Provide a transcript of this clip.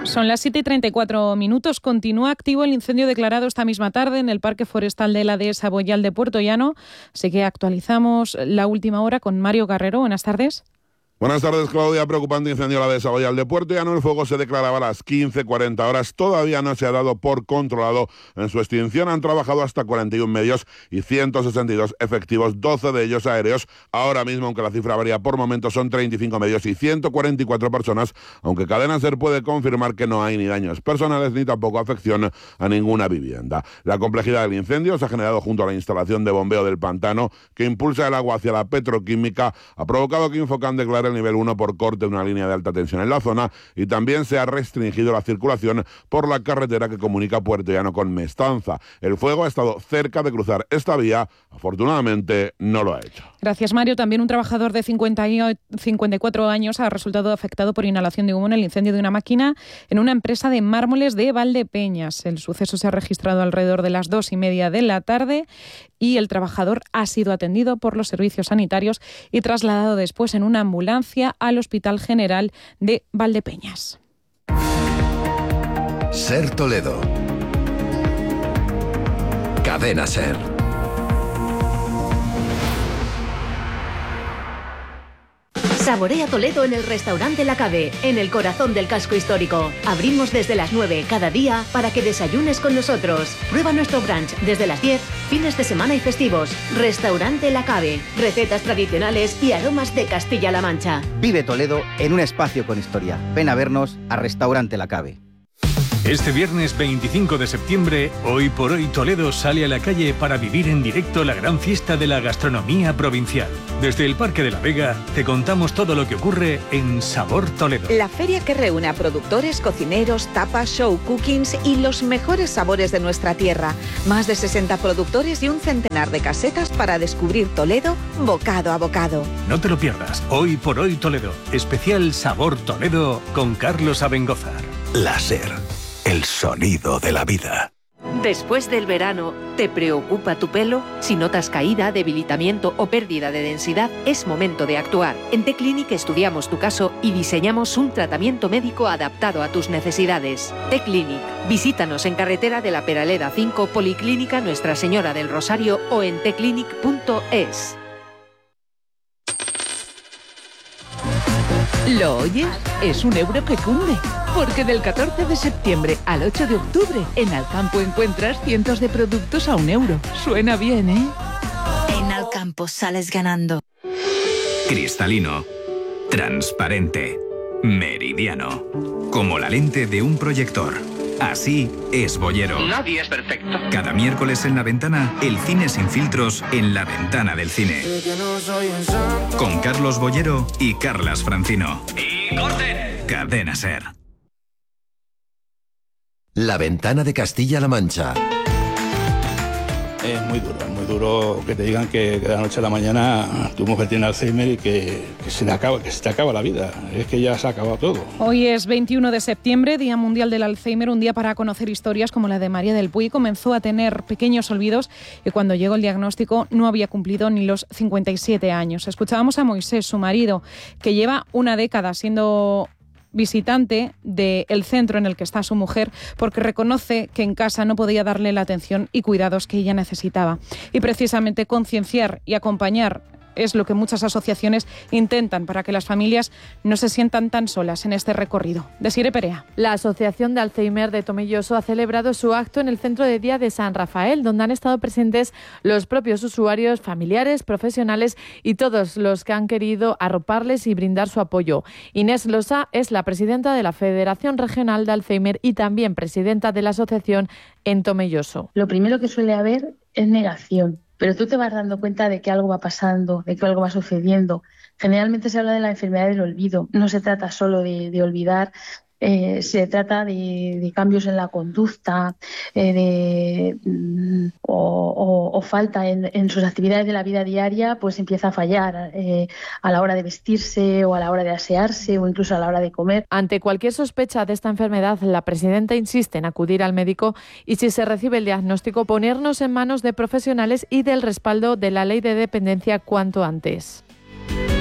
Son las 7:34. Continúa activo el incendio declarado esta misma tarde en el Parque Forestal de la Dehesa Boyal de Puerto Llano. Así que actualizamos la última hora con Mario Carrero. Buenas tardes. Buenas tardes, Claudia. Preocupante incendio en la Dehesa Boyal de Puerto Llano. El fuego se declaraba a las 15:40 horas. Todavía no se ha dado por controlado. En su extinción han trabajado hasta 41 medios y 162 efectivos, 12 de ellos aéreos. Ahora mismo, aunque la cifra varía por momentos, son 35 medios y 144 personas, aunque Cadena SER puede confirmar que no hay ni daños personales ni tampoco afección a ninguna vivienda. La complejidad del incendio se ha generado junto a la instalación de bombeo del pantano que impulsa el agua hacia la petroquímica. Ha provocado que Infocan declare el nivel 1 por corte de una línea de alta tensión en la zona y también se ha restringido la circulación por la carretera que comunica Puerto Llano con Mestanza. El fuego ha estado cerca de cruzar esta vía, afortunadamente no lo ha hecho. Gracias, Mario. También un trabajador de 54 años ha resultado afectado por inhalación de humo en el incendio de una máquina en una empresa de mármoles de Valdepeñas. El suceso se ha registrado alrededor de las 2:30 de la tarde y el trabajador ha sido atendido por los servicios sanitarios y trasladado después en una ambulancia al Hospital General de Valdepeñas. SER Toledo. Cadena SER. Saborea Toledo en el restaurante La Cave, en el corazón del casco histórico. Abrimos desde las 9 cada día para que desayunes con nosotros. Prueba nuestro brunch desde las 10, fines de semana y festivos. Restaurante La Cave, recetas tradicionales y aromas de Castilla-La Mancha. Vive Toledo en un espacio con historia. Ven a vernos a Restaurante La Cave. Este viernes 25 de septiembre, Hoy por Hoy Toledo sale a la calle para vivir en directo la gran fiesta de la gastronomía provincial. Desde el Parque de la Vega te contamos todo lo que ocurre en Sabor Toledo. La feria que reúne a productores, cocineros, tapas, show cookings y los mejores sabores de nuestra tierra. Más de 60 productores y un centenar de casetas para descubrir Toledo bocado a bocado. No te lo pierdas. Hoy por Hoy Toledo. Especial Sabor Toledo con Carlos Abengózar. La SER. El sonido de la vida. Después del verano, ¿te preocupa tu pelo? Si notas caída, debilitamiento o pérdida de densidad, es momento de actuar. En T-Clinic estudiamos tu caso y diseñamos un tratamiento médico adaptado a tus necesidades. T-Clinic. Visítanos en Carretera de la Peraleda 5, Policlínica Nuestra Señora del Rosario o en tclinic.es. ¿Lo oyes? Es un euro que cunde. Porque del 14 de septiembre al 8 de octubre, en Alcampo encuentras cientos de productos a €1. Suena bien, ¿eh? En Alcampo sales ganando. Cristalino, transparente, meridiano, como la lente de un proyector. Así es Boyero. Nadie es perfecto. Cada miércoles en La Ventana, el cine sin filtros en La Ventana del Cine. Con Carlos Boyero y Carlas Francino. ¡Y corten! Cadena SER. La Ventana de Castilla-La Mancha. Es muy duro que te digan que de la noche a la mañana tu mujer tiene Alzheimer y que se te acaba la vida. Es que ya se ha acabado todo. Hoy es 21 de septiembre, Día Mundial del Alzheimer, un día para conocer historias como la de María del Puy. Comenzó a tener pequeños olvidos y cuando llegó el diagnóstico no había cumplido ni los 57 años. Escuchábamos a Moisés, su marido, que lleva una década siendo visitante del centro en el que está su mujer, porque reconoce que en casa no podía darle la atención y cuidados que ella necesitaba. Y precisamente concienciar y acompañar es lo que muchas asociaciones intentan para que las familias no se sientan tan solas en este recorrido. Desiree Perea. La Asociación de Alzheimer de Tomelloso ha celebrado su acto en el Centro de Día de San Rafael, donde han estado presentes los propios usuarios, familiares, profesionales y todos los que han querido arroparles y brindar su apoyo. Inés Losa es la presidenta de la Federación Regional de Alzheimer y también presidenta de la asociación en Tomelloso. Lo primero que suele haber es negación. Pero tú te vas dando cuenta de que algo va pasando, de que algo va sucediendo. Generalmente se habla de la enfermedad del olvido. No se trata solo de olvidar, se trata de cambios en la conducta o falta en sus actividades de la vida diaria, pues empieza a fallar a la hora de vestirse o a la hora de asearse o incluso a la hora de comer. Ante cualquier sospecha de esta enfermedad, la presidenta insiste en acudir al médico y, si se recibe el diagnóstico, ponernos en manos de profesionales y del respaldo de la ley de dependencia cuanto antes.